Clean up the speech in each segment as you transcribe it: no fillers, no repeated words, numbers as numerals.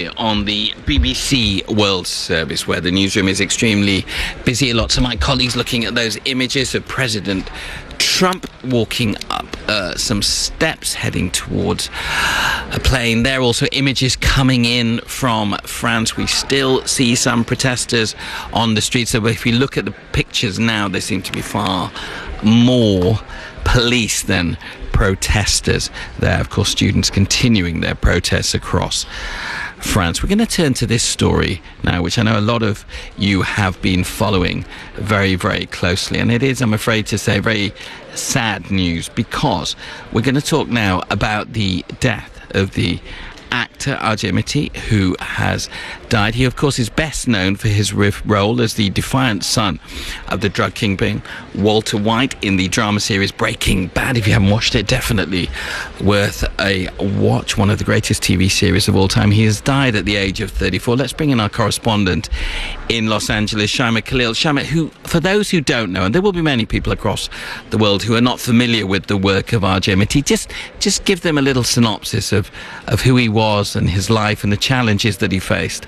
on the BBC World Service, where the newsroom is extremely busy. Lots of my colleagues looking at those images of President Trump walking up some steps heading towards a plane. There are also images coming in from France. We still see some protesters on the streets. So if you look at the pictures now, there seem to be far more police than protesters there. Of course, students continuing their protests across France. We're going to turn to this story now, which I know a lot of you have been following very, very closely. And it is, I'm afraid to say, very sad news, because we're going to talk now about the death of the actor R.J. Mitte, who has died. He, of course, is best known for his role as the defiant son of the drug kingpin Walter White in the drama series Breaking Bad. If you haven't watched it, definitely worth a watch. One of the greatest TV series of all time. He has died at the age of 34. Let's bring in our correspondent in Los Angeles, Shaima Khalil. Shaima, who, for those who don't know, and there will be many people across the world who are not familiar with the work of R.J. Mitte, just give them a little synopsis of who he was and his life and the challenges that he faced.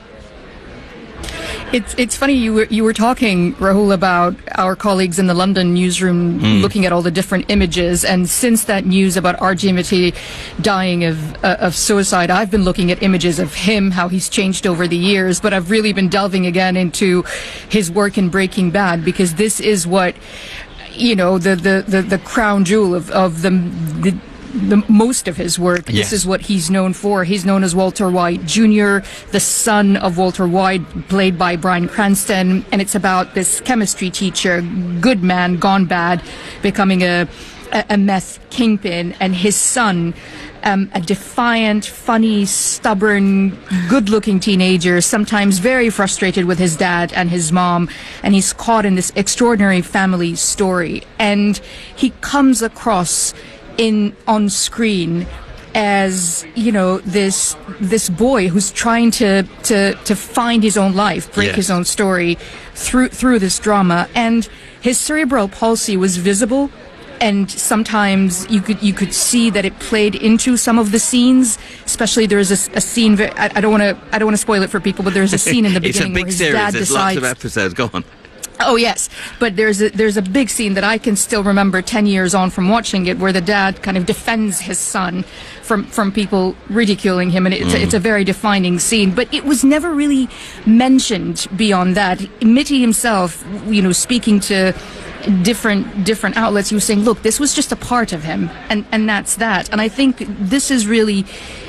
It's funny you were talking, Rahul, about our colleagues in the London newsroom looking at all the different images, and since that news about R.J. Mitte dying of suicide, I've been looking at images of him, how he's changed over the years, but I've really been delving again into his work in Breaking Bad, because this is what, you know, the crown jewel of the most of his work. Yes. This is what he's known for. He's known as Walter White Jr., the son of Walter White, played by Bryan Cranston, and it's about this chemistry teacher, good man gone bad, becoming a meth kingpin, and his son, a defiant, funny, stubborn, good-looking teenager, sometimes very frustrated with his dad and his mom, and he's caught in this extraordinary family story, and he comes across on screen as, you know, this boy who's trying to find his own life, break his own story through this drama. And his cerebral palsy was visible, and sometimes you could see that it played into some of the scenes. Especially there's a scene. I don't want to spoil it for people, but there's a scene in the beginning where his dad decides. There's lots of episodes. Go on. Oh yes, but there's a big scene that I can still remember 10 years on from watching it, where the dad kind of defends his son from people ridiculing him, and it's a very defining scene. But it was never really mentioned beyond that. Mitte himself, you know, speaking to different outlets, he was saying, look, this was just a part of him, and that's that. And I think this is really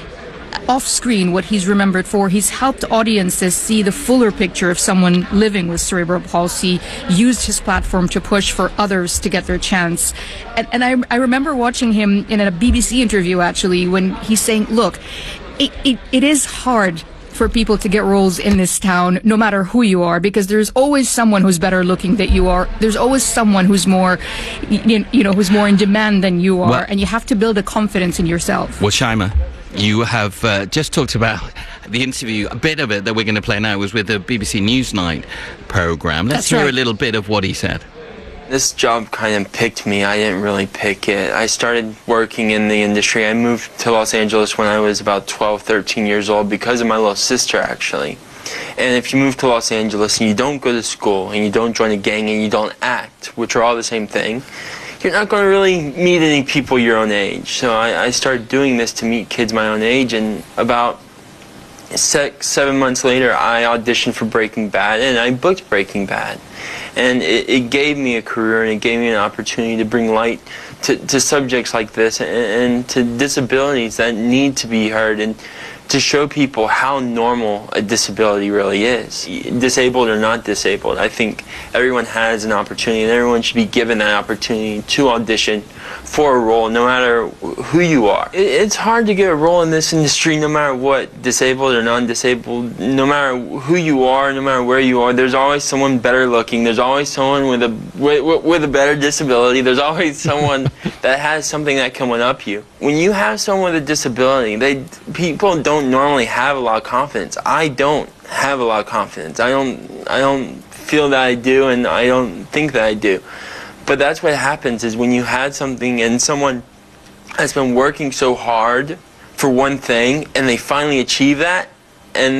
off-screen what he's remembered for. He's helped audiences see the fuller picture of someone living with cerebral palsy, used his platform to push for others to get their chance. And I remember watching him in a BBC interview, actually, when he's saying, look, it is hard for people to get roles in this town, no matter who you are, because there's always someone who's better looking than you are. There's always someone who's more, you know, who's more in demand than you are, well, and you have to build a confidence in yourself. Well, Shaima, you have just talked about the interview. A bit of it that we're going to play now was with the BBC Newsnight programme. Let's hear a little bit of what he said. This job kind of picked me. I didn't really pick it. I started working in the industry. I moved to Los Angeles when I was about 12, 13 years old because of my little sister, actually. And if you move to Los Angeles and you don't go to school and you don't join a gang and you don't act, which are all the same thing, you're not going to really meet any people your own age. So I started doing this to meet kids my own age, and about 7 months later I auditioned for Breaking Bad, and I booked Breaking Bad. And it gave me a career, and it gave me an opportunity to bring light to subjects like this, and to disabilities that need to be heard, and to show people how normal a disability really is. Disabled or not disabled, I think everyone has an opportunity, and everyone should be given that opportunity to audition for a role, no matter who you are. It's hard to get a role in this industry, no matter what, disabled or non-disabled, no matter who you are, no matter where you are. There's always someone better looking. There's always someone with a better disability. There's always someone that has something that can one-up you. When you have someone with a disability, people don't normally have a lot of confidence. I don't have a lot of confidence. I don't feel that I do, and I don't think that I do. But that's what happens, is when you had something and someone has been working so hard for one thing and they finally achieve that, and